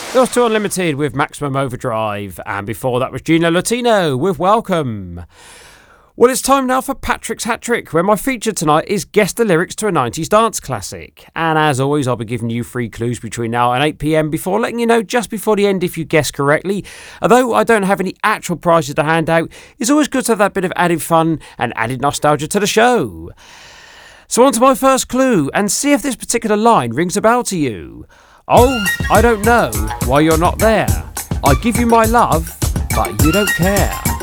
It was 2 Unlimited with Maximum Overdrive, and before that was Gino Latino with Welcome. Well, it's time now for Patrick's Hat Trick, where my feature tonight is Guess the Lyrics to a 90s dance classic. And as always, I'll be giving you 3 clues between now and 8 PM before letting you know just before the end if you guess correctly. Although I don't have any actual prizes to hand out, it's always good to have that bit of added fun and added nostalgia to the show. So on to my first clue, and see if this particular line rings a bell to you. Oh, I don't know why you're not there. I give you my love, but you don't care.